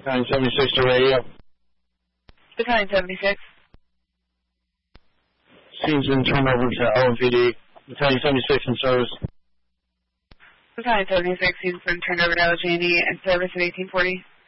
Battalion 76 to radio. Battalion 76. Scene's been turned over to LMPD. Battalion 76 in service. Battalion 76, scene's been turned over to LGNE and service at 1840.